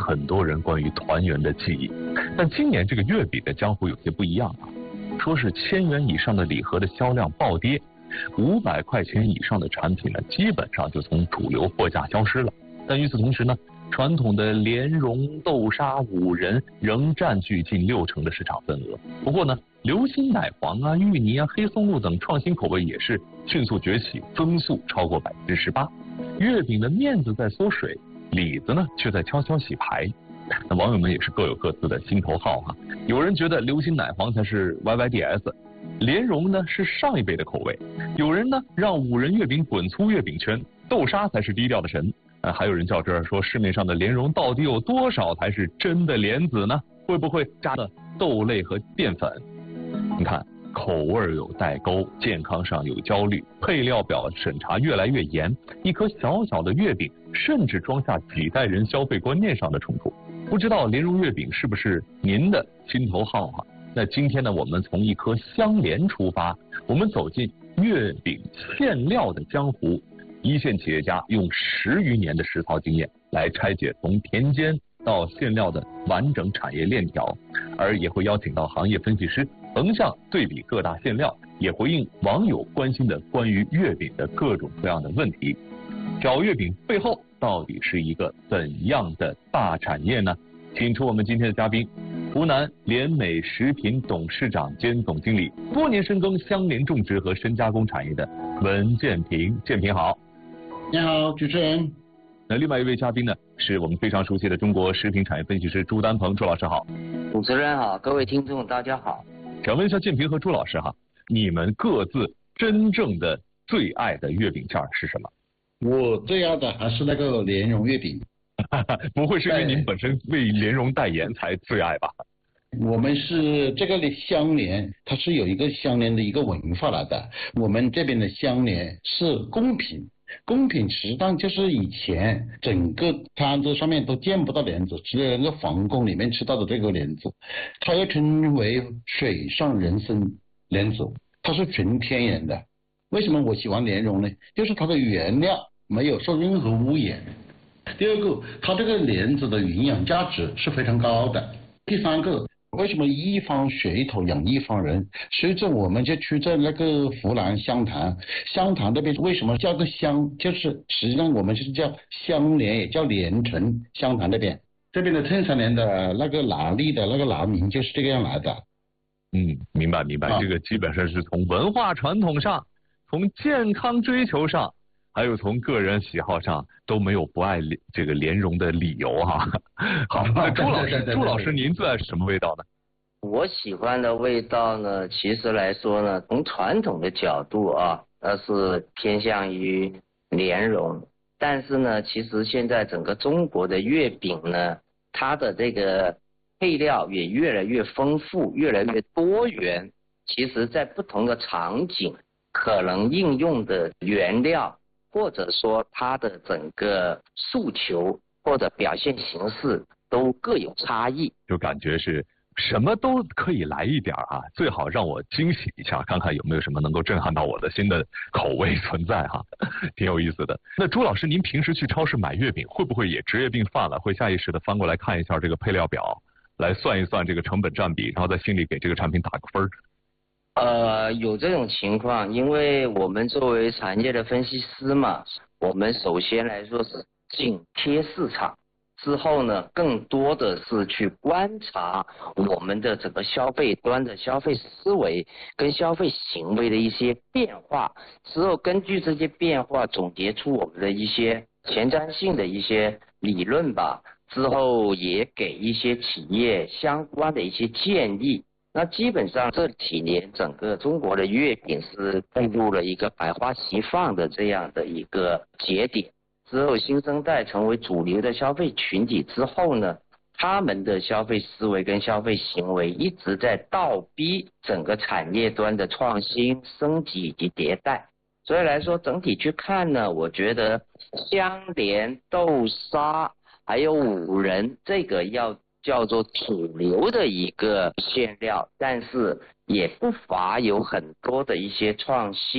很多人关于团圆的记忆。但今年这个月饼的江湖有些不一样啊，说是1000元以上的礼盒的销量暴跌，500块钱以上的产品呢，基本上就从主流货架消失了。但与此同时呢，传统的莲蓉、豆沙、五仁仍占据近60%的市场份额。不过呢，流心奶黄啊、芋泥啊、黑松露等创新口味也是迅速崛起，增速超过18%。月饼的面子在缩水，里子呢却在悄悄洗牌。那网友们也是各有各自的心头好哈。有人觉得流心奶黄才是 YYDS， 莲蓉呢是上一辈的口味。有人呢让五仁月饼滚出月饼圈，豆沙才是低调的神。还有人较真儿说，市面上的莲蓉到底有多少才是真的莲子呢？会不会加了豆类和淀粉？你看，口味有代沟，健康上有焦虑，配料表审查越来越严，一颗小小的月饼甚至装下几代人消费观念上的冲突。不知道莲蓉月饼是不是您的心头好啊？那今天呢，我们从一颗香莲出发，我们走进月饼馅料的江湖。一线企业家用10余年的实操经验来拆解从田间到馅料的完整产业链条，而也会邀请到行业分析师横向对比各大馅料，也回应网友关心的关于月饼的各种各样的问题。小月饼背后到底是一个怎样的大产业呢？请出我们今天的嘉宾，湖南联美食品董事长兼总经理，多年深耕香莲种植和深加工产业的文建平。建平好。 你好，主持人。 那另外一位嘉宾呢，是我们非常熟悉的中国食品产业分析师朱丹鹏。朱老师好。 主持人好，各位听众大家好。 想问一下建平和朱老师哈，你们各自真正的最爱的月饼馅是什么？ 我最爱的还是那个莲蓉月饼。 不会是因为您本身为莲蓉代言才最爱吧？ 我们是这个香莲，它是有一个香莲的一个文化来的。我们这边的香莲是贡品，贡品实际上就是以前整个摊子上面都见不到莲子，只有那个皇宫里面吃到的这个莲子，它又称为水上人参莲子，它是纯天然的。为什么我喜欢莲蓉呢？就是它的原料没有受任何污染。第二个，它这个莲子的营养价值是非常高的。第三个，为什么一方水土养一方人？随着我们就去在那个湖南湘潭，湘潭那边为什么叫个湘？就是实际上我们是叫香莲，也叫莲城。湘潭那边这边的衬衫莲的那个拿力的那个拿名就是这个样来的。 明白。这个基本上是从文化传统上，从健康追求上，还有从个人喜好上都没有不爱这个莲蓉的理由哈。好，那朱老师您最爱什么味道呢？ 我喜欢的味道呢，其实来说呢，从传统的角度啊，那是偏向于莲蓉。但是呢，其实现在整个中国的月饼呢，它的这个配料也越来越丰富，越来越多元。其实在不同的场景，可能应用的原料，或者说它的整个诉求或者表现形式都各有差异， 就感觉是什么都可以来一点啊，最好让我惊喜一下，看看有没有什么能够震撼到我的新的口味存在哈，挺有意思的。那朱老师，您平时去超市买月饼，会不会也职业病犯了，会下意识的翻过来看一下这个配料表，来算一算这个成本占比，然后在心里给这个产品打个分？ 有这种情况，因为我们作为产业的分析师嘛，我们首先来说是紧贴市场，之后呢，更多的是去观察我们的整个消费端的消费思维跟消费行为的一些变化，之后根据这些变化总结出我们的一些前瞻性的一些理论吧，之后也给一些企业相关的一些建议。那基本上这几年整个中国的月饼是步入了一个百花齐放的这样的一个节点，之后新生代成为主流的消费群体之后呢，他们的消费思维跟消费行为一直在倒逼整个产业端的创新升级以及迭代。所以来说整体去看呢，我觉得香莲、豆沙还有五仁这个要叫做主流的一个馅料，但是也不乏有很多的一些创新，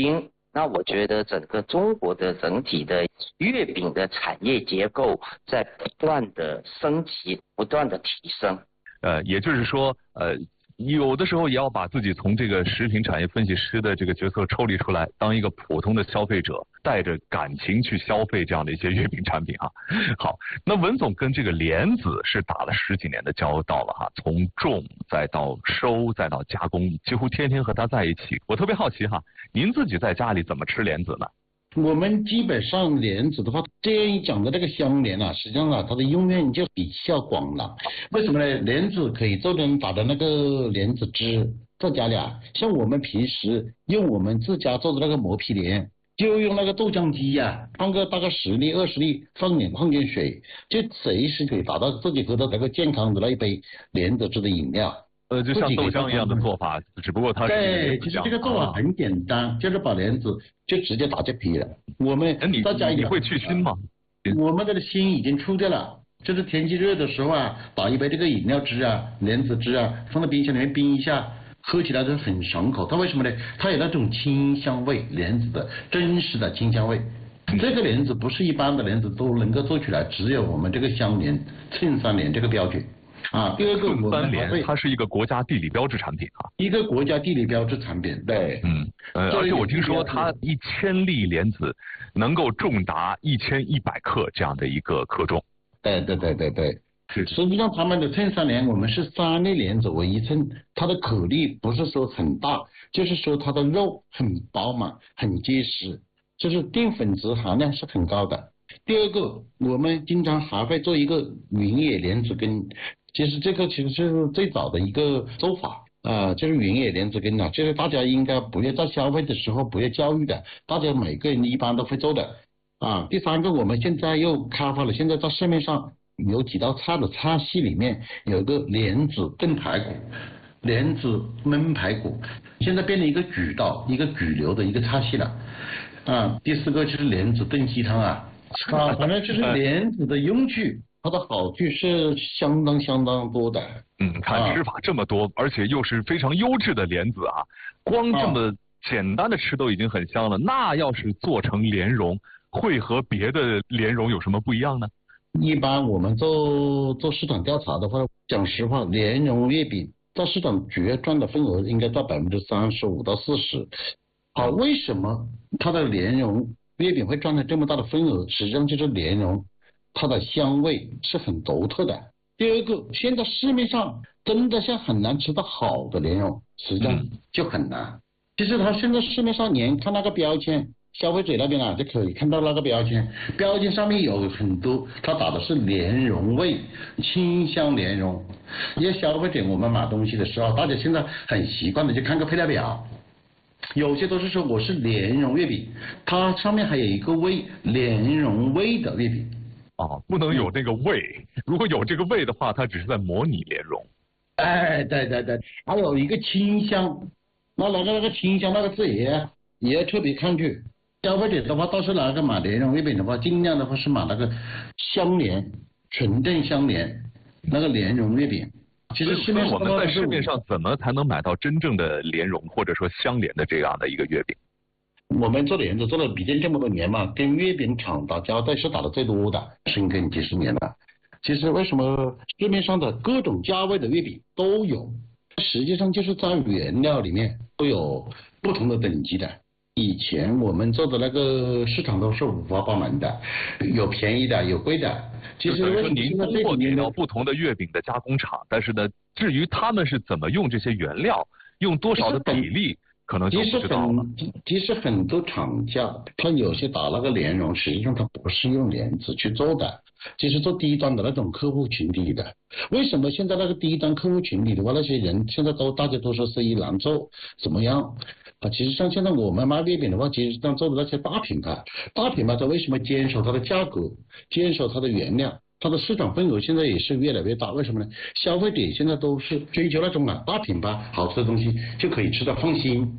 那我觉得整个中国的整体的月饼的产业结构在不断的升级，不断的提升。 也就是说，有的时候也要把自己从这个食品产业分析师的这个角色抽离出来，当一个普通的消费者，带着感情去消费这样的一些月饼产品啊。好，那文总跟这个莲子是打了10几年的交道了哈，从种再到收再到加工，几乎天天和他在一起。我特别好奇哈，您自己在家里怎么吃莲子呢？ 我们基本上莲子的话，这样一讲的这个香莲啊，实际上啊，它的用面就比较广了。为什么呢？莲子可以做成打的那个莲子汁，在家里啊，像我们平时用我们自家做的那个磨皮莲，就用那个豆浆机呀、放个大概10粒20粒，放点水，就随时可以打到自己喝到那个健康的那一杯莲子汁的饮料。 就像豆浆一样的做法，只不过它是对，其实这个做法很简单，就是把莲子就直接打去皮了。我们大家你会去腥吗？ 我们这个腥已经出掉了，就是天气热的时候啊，打一杯这个饮料汁啊、莲子汁啊，放到冰箱里面冰一下，喝起来都很爽口。它为什么呢？它有那种清香味，莲子的真实的清香味。这个莲子不是一般的莲子都能够做出来，只有我们这个香莲、衬三莲这个标准。啊，第二个衬三莲，它是一个国家地理标志产品啊， 一个国家地理标志产品，对， 而且我听说它1000粒莲子能够重达1100克这样的一个克重。 对，实际上他们的衬三莲，我们是3粒莲子为一称，它的颗粒不是说很大，就是说它的肉很饱满、很结实，就是淀粉质含量是很高的。第二个，我们经常还会做一个云野莲子羹。其实这个其实是最早的一个做法就是云野莲子羹啊，就是大家应该不要在消费的时候不要教育的，大家每个人一般都会做的啊。第三个，我们现在又开发了，现在在市面上有几道菜的菜系里面有一个莲子炖排骨、莲子焖排骨，现在变成一个主流的一个菜系了啊。第四个就是莲子炖鸡汤啊，反正就是莲子的用处。它的好处是相当多的。 看吃法这么多，而且又是非常优质的莲子啊，光这么简单的吃都已经很香了。那要是做成莲蓉，会和别的莲蓉有什么不一样呢？ 一般我们做市场调查的话，讲实话，莲蓉月饼在市场主要占的份额应该在35%到40%。好，为什么它的莲蓉月饼会占了这么大的份额？实际上就是莲蓉。它的香味是很独特的。第二个，现在市面上真的像很难吃到好的莲蓉，实际上就很难。其实它现在市面上连看那个标签，消费者那边啊就可以看到那个标签，标签上面有很多，它打的是莲蓉味，清香莲蓉。因为消费者我们买东西的时候，大家现在很习惯的就看个配料表。有些都是说我是莲蓉月饼，它上面还有一个味，莲蓉味的月饼。 不能有那个味，如果有这个味的话，它只是在模拟莲蓉。 对，还有一个清香，那个清香那个字也要特别看去。消费者的话，倒是买莲蓉月饼的话，尽量的话是买那个香莲，纯正香莲那个莲蓉月饼。其实市面上我们在市面上怎么才能买到真正的莲蓉或者说香莲的这样的一个月饼？ 我们做莲子做了毕竟这么多年嘛，跟月饼厂打交道是打的最多的，深耕几10年了。其实为什么市面上的各种价位的月饼都有，实际上就是在原料里面都有不同的等级的。以前我们做的那个市场都是五花八门的，有便宜的，有贵的。其实为什么您通过给到不同的月饼的加工厂，但是呢，至于他们是怎么用这些原料，用多少的比例，可能就不知道了。 其实很多厂家，他有些打那个莲蓉，实际上他不是用莲子去做的，就是做低端的那种客户群体的。为什么现在那个低端客户群体的话，那些人现在大家都说生意难做，怎么样？其实像现在我们卖月饼的话，其实像做的那些大品牌它为什么坚守它的价格，坚守它的原料，它的市场份额现在也是越来越大？为什么呢？消费者现在都是追求那种大品牌好吃的东西就可以吃得放心。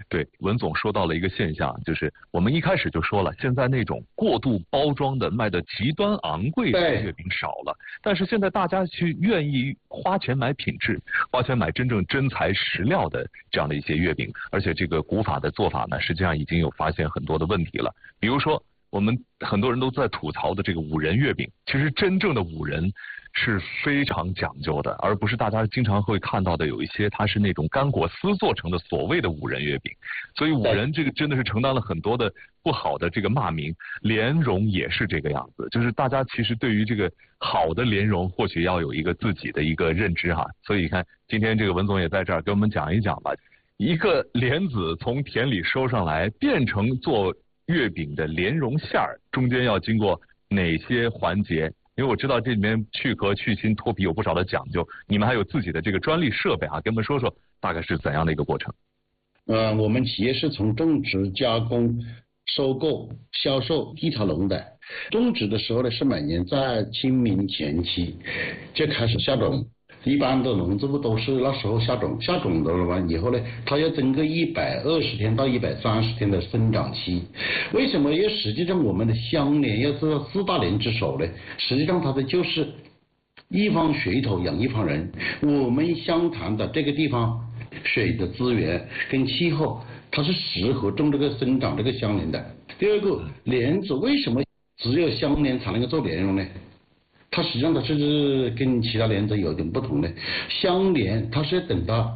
对，文总说到了一个现象，就是我们一开始就说了，现在那种过度包装的、卖的极端昂贵的月饼少了，但是现在大家去愿意花钱买品质，花钱买真正真材实料的这样的一些月饼，而且这个古法的做法呢，实际上已经有发现很多的问题了，比如说我们很多人都在吐槽的这个五仁月饼，其实真正的五仁是非常讲究的，而不是大家经常会看到的有一些它是那种干果丝做成的所谓的五仁月饼，所以五仁这个真的是承担了很多的不好的这个骂名。莲蓉也是这个样子，就是大家其实对于这个好的莲蓉或许要有一个自己的一个认知哈。所以你看今天这个文总也在这儿给我们讲一讲吧，一个莲子从田里收上来变成做月饼的莲蓉馅儿，中间要经过哪些环节？因为我知道这里面去壳、去芯、脱皮有不少的讲究，你们还有自己的这个专利设备啊，给我们说说大概是怎样的一个过程？ 我们企业是从种植、加工、收购、销售一条龙的。种植的时候呢，是每年在清明前期就开始下种。一般的农作物都是那时候下种的了嘛，以后呢，它要经过120天到130天的生长期。为什么？因为实际上我们的香莲要做4大连之首呢，实际上它的就是一方水土养一方人。我们湘潭的这个地方水的资源跟气候，它是适合种这个生长这个香莲的。第二个，莲子为什么只有香莲才能够做莲蓉呢？它实际上它是跟其他莲子有点不同的，香莲它是要等到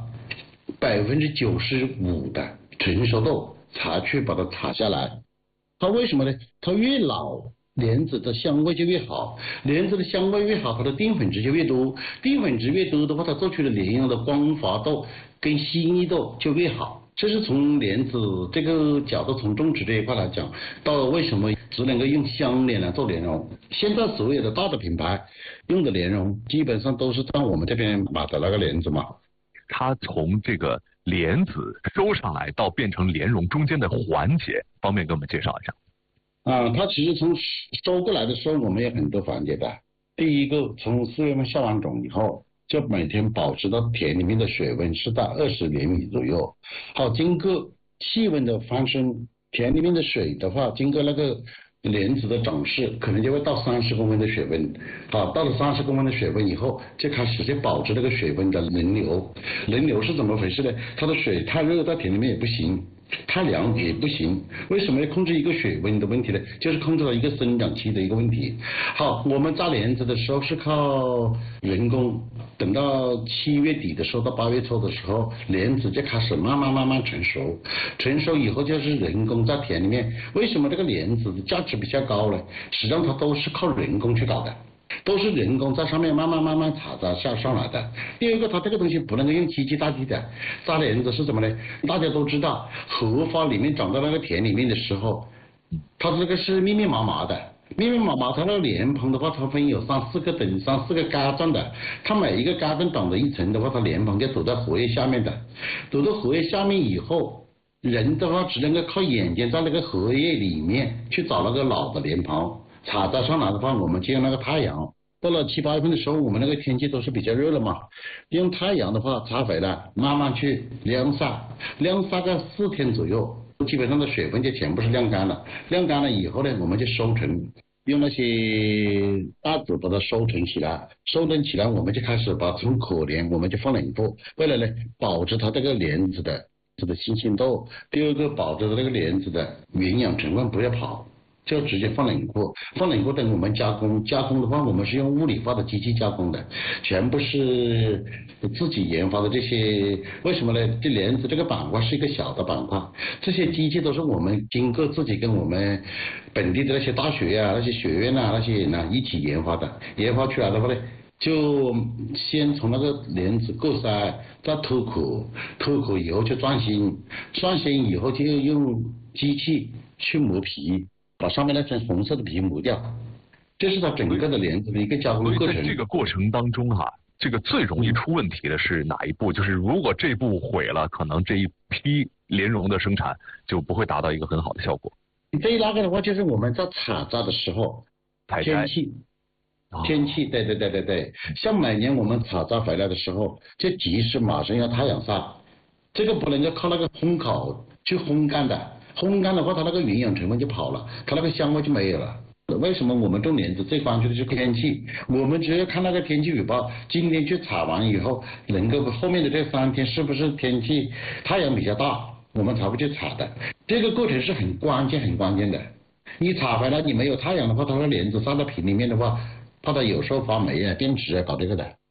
95%的成熟度才去把它采下来。它为什么呢？它越老莲子的香味就越好，莲子的香味越好，它的淀粉质就越多，淀粉质越多的话，它做出的莲蓉的光滑度跟细腻度就越好。这是从莲子这个角度，从种植这一块来讲，到为什么只能够用香莲来做莲蓉。现在所有的大的品牌用的莲蓉，基本上都是在我们这边买的那个莲子嘛。 它从这个莲子收上来到变成莲蓉中间的环节，方便给我们介绍一下。 它其实从收过来的时候，我们有很多环节的。第一个，从4月份下完种以后，就每天保持到田里面的水温是在20厘米左右。好，经过气温的翻升，田里面的水的话，经过那个莲子的长势，可能就会到30公分的水温。好，到了30公分的水温以后，就开始就保持那个水温的轮流。轮流是怎么回事呢？它的水太热在田里面也不行，太凉也不行。为什么要控制一个水温的问题呢？就是控制了一个生长期的一个问题。好，我们扎莲子的时候是靠人工，等到7月底的时候到8月初的时候，莲子就开始慢慢成熟。成熟以后就是人工在田里面。为什么这个莲子的价值比较高呢？实际上它都是靠人工去搞的，都是人工在上面慢慢采摘下上来的。第二个，它这个东西不能够用机器代替的。扎莲子是什么呢？大家都知道，荷花里面长到那个田里面的时候，它这个是密密麻麻的。密密麻麻，它那个莲蓬的话，它分有3-4个等3-4个嘎状的，它每一个嘎状长着一层的话，它莲蓬就躲在荷叶下面的。躲到荷叶下面以后，人的话只能够靠眼睛在那个荷叶里面去找那个老的莲蓬。采摘上来的话，我们就用那个太阳。到了7、8月份的时候，我们那个天气都是比较热了嘛，用太阳的话采回来，慢慢去晾晒，晾晒个4天左右，基本上的水分就全部是晾干了。晾干了以后呢，我们就收成，用那些袋子把它收存起来。收存起来，我们就开始把从可莲我们就放冷库，为了呢保持它这个莲子的新鲜度。第二个，保持它这个莲子的营养成分不要跑。就直接放冷库，放冷库等我们加工的话，我们是用物理化的机器加工的，全部是自己研发的这些。为什么呢？这莲子这个板块是一个小的板块，这些机器都是我们经过自己跟我们本地的那些大学啊、那些学院啊、那些人啊一起研发的。研发出来的话呢，就先从那个莲子过筛，再脱壳以后就钻心以后就用机器去磨皮，把上面那层红色的皮磨掉，这是它整个的莲子的一个加工过程。 所以在这个过程当中这个最容易出问题的是哪一步？就是如果这步毁了，可能这一批莲蓉的生产就不会达到一个很好的效果。 这那个的话，就是我们在采摘的时候，天气，对，像每年我们采摘回来的时候，就及时马上要太阳晒，这个不能够靠那个烘烤去烘干的，烘干的话它那个营养成分就跑了，它那个香味就没有了。为什么我们种莲子最关注的是天气？我们只要看那个天气预报，今天去采完以后，能够后面的这3天是不是天气太阳比较大，我们才会去采的。这个过程是很关键的。你采回来你没有太阳的话，它的莲子晒到瓶里面的话，怕它有时候发霉啊、变质啊，搞这个的。